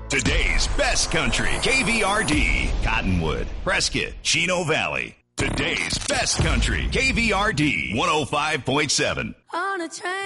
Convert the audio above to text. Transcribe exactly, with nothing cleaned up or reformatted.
Today's best country, K V R D, Cottonwood, Prescott, Chino Valley. Today's best country, K V R D, one oh five point seven. On a train.